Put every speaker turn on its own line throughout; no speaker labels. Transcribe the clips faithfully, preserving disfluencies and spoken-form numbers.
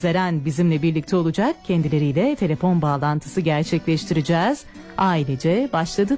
Zeren bizimle birlikte olacak. Kendileriyle telefon bağlantısı gerçekleştireceğiz. Ailece başladık.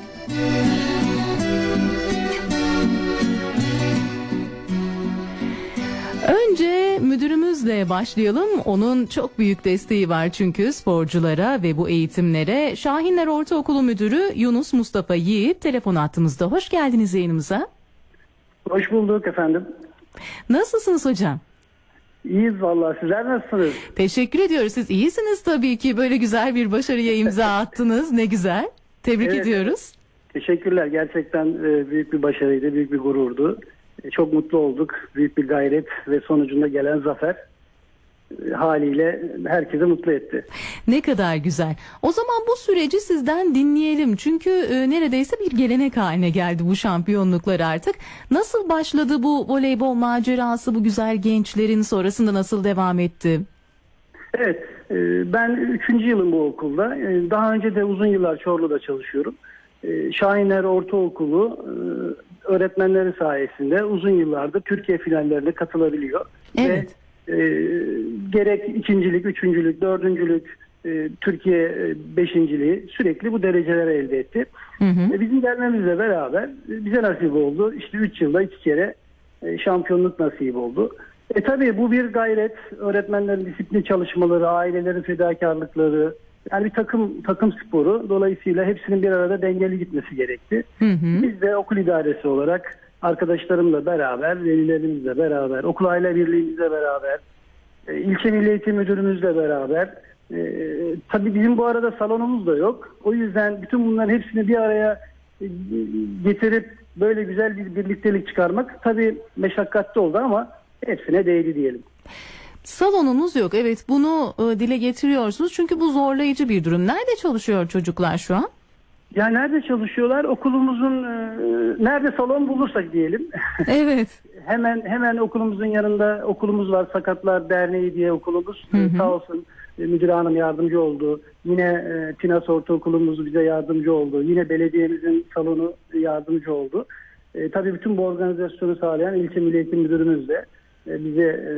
Önce müdürümüzle başlayalım. Onun çok büyük desteği var çünkü sporculara ve bu eğitimlere. Şahinler Ortaokulu Müdürü Yunus Mustafa Yiğit telefon hattımızda. Hoş geldiniz yayınımıza.
Hoş bulduk efendim.
Nasılsınız hocam?
İyiyiz vallahi. Sizler nasılsınız?
Teşekkür ediyoruz. Siz iyisiniz tabii ki. Böyle güzel bir başarıya imza attınız. Ne güzel. Tebrik
Evet,
ediyoruz.
Teşekkürler. Gerçekten büyük bir başarıydı, büyük bir gururdu. Çok mutlu olduk. Büyük bir gayret ve sonucunda gelen zafer haliyle herkesi mutlu etti.
Ne kadar güzel. O zaman bu süreci sizden dinleyelim. Çünkü e, neredeyse bir gelenek haline geldi bu şampiyonluklar artık. Nasıl başladı bu voleybol macerası, bu güzel gençlerin, sonrasında nasıl devam etti?
Evet, e, ben üçüncü yılım bu okulda. E, daha önce de uzun yıllar Çorlu'da çalışıyorum. E, Şahinler Ortaokulu e, öğretmenleri sayesinde uzun yıllardır Türkiye finallerine katılabiliyor.
Evet.
Ve E, gerek ikincilik, üçüncülük, dördüncülük, e, Türkiye e, beşinciliği sürekli bu dereceleri elde etti. Hı hı. E, bizim gelmemizle beraber e, bize nasip oldu. İşte üç yılda iki kere e, şampiyonluk nasip oldu. E tabii bu bir gayret, öğretmenlerin disiplin çalışmaları, ailelerin fedakarlıkları, yani bir takım takım sporu. Dolayısıyla hepsinin bir arada dengeli gitmesi gerekti. Hı hı. Biz de okul idaresi olarak arkadaşlarımla beraber, velilerimizle beraber, okul aile birliğimizle beraber, e, ilçe milli eğitim müdürümüzle beraber, e, tabii bizim bu arada salonumuz da yok. O yüzden bütün bunların hepsini bir araya e, getirip böyle güzel bir birliktelik çıkarmak tabii meşakkatli oldu ama hepsine değdi diyelim.
Salonunuz yok. Evet, bunu e, dile getiriyorsunuz. Çünkü bu zorlayıcı bir durum. Nerede çalışıyor çocuklar şu an?
Ya nerede çalışıyorlar? Okulumuzun e, nerede salon bulursak diyelim. Evet. hemen hemen okulumuzun yanında okulumuz var. Sakatlar Derneği diye okulumuz. Hı hı. Sağ olsun e, müdür hanım yardımcı oldu. Yine e, Tinas Ortaokulumuz bize yardımcı oldu. Yine belediyemizin salonu yardımcı oldu. E, tabii bütün bu organizasyonu sağlayan ilçe milli eğitim müdürümüz de e, bize e,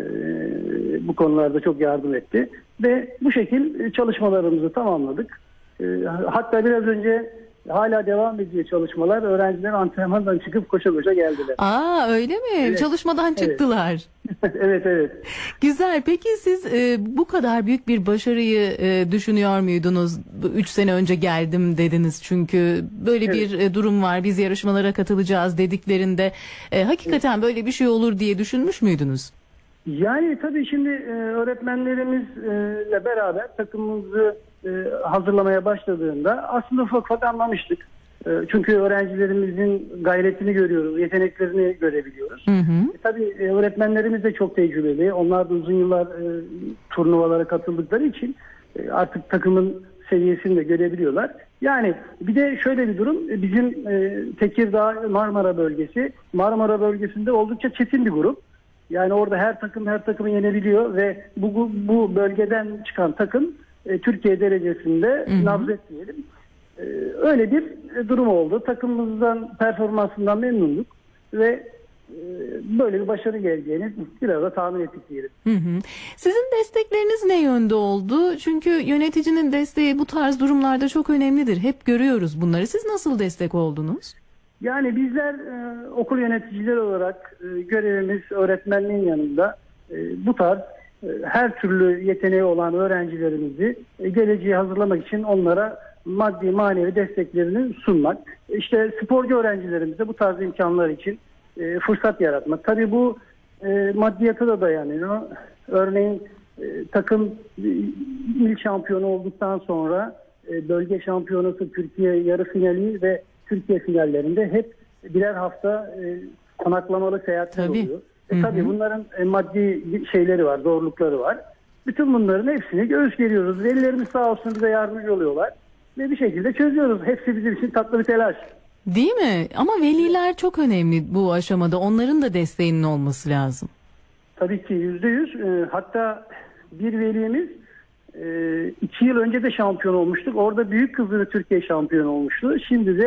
bu konularda çok yardım etti. Ve bu şekil çalışmalarımızı tamamladık. E, hatta biraz önce hala devam ediyor çalışmalar. Öğrenciler antrenmandan çıkıp koşa koşa geldiler.
Aa, öyle mi? Evet. Çalışmadan çıktılar.
Evet. evet evet.
Güzel. Peki siz e, bu kadar büyük bir başarıyı e, düşünüyor muydunuz? Üç sene önce geldim dediniz çünkü böyle evet. bir e, durum var. Biz yarışmalara katılacağız dediklerinde e, hakikaten evet. böyle bir şey olur diye düşünmüş müydünüz?
Yani tabii şimdi e, öğretmenlerimizle beraber takımımızı e, hazırlamaya başladığında aslında ufak ufak anlamıştık. E, çünkü öğrencilerimizin gayretini görüyoruz, yeteneklerini görebiliyoruz. Hı hı. E, tabii e, öğretmenlerimiz de çok tecrübeli. Onlar da uzun yıllar e, turnuvalara katıldıkları için e, artık takımın seviyesini de görebiliyorlar. Yani bir de şöyle bir durum, bizim e, Tekirdağ Marmara bölgesi, Marmara bölgesinde oldukça çetin bir grup. Yani orada her takım her takımı yenebiliyor ve bu bu bölgeden çıkan takım e, Türkiye derecesinde nabzet diyelim. E, öyle bir e, durum oldu. Takımımızdan, performansından memnunduk ve e, böyle bir başarı geleceğini biraz da tahmin ettik diyelim.
Hı hı. Sizin destekleriniz ne yönde oldu? Çünkü yöneticinin desteği bu tarz durumlarda çok önemlidir. Hep görüyoruz bunları. Siz nasıl destek oldunuz?
Yani bizler e, okul yöneticileri olarak e, görevimiz öğretmenliğin yanında e, bu tarz e, her türlü yeteneği olan öğrencilerimizi e, geleceği hazırlamak için onlara maddi manevi desteklerini sunmak. İşte sporcu öğrencilerimize bu tarz imkanlar için e, fırsat yaratmak. Tabii bu e, maddiyata da dayanıyor. Örneğin e, takım e, il şampiyonu olduktan sonra e, bölge şampiyonası, Türkiye yarı finali ve Türkiye finallerinde hep birer hafta e, konaklamalı seyahatler tabii. oluyor. E, tabii bunların e, maddi şeyleri var, zorlukları var. Bütün bunların hepsini göğüs geriyoruz. Velilerimiz sağ olsun bize yardımcı oluyorlar. Ve bir şekilde çözüyoruz. Hepsi bizim için tatlı bir telaş.
Değil mi? Ama veliler çok önemli bu aşamada. Onların da desteğinin olması lazım.
Tabii ki yüzde yüz. E, hatta bir velimiz e, iki yıl önce de şampiyon olmuştuk. Orada büyük kızları Türkiye şampiyonu olmuştu. Şimdi de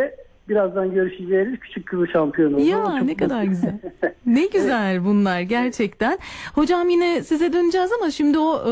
birazdan görüşeceğiz küçük kızı şampiyon oldu.
Ya ne kadar güzel. Ne güzel bunlar gerçekten. Hocam yine size döneceğiz ama şimdi o